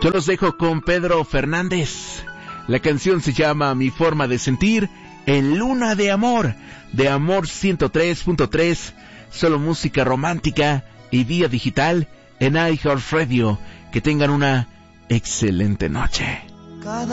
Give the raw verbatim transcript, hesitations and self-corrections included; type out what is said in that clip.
Yo los dejo con Pedro Fernández. La canción se llama Mi Forma de Sentir en Luna de Amor, de Amor ciento tres punto tres, solo música romántica y vía digital en iHeartRadio. Que tengan una excelente noche. Cada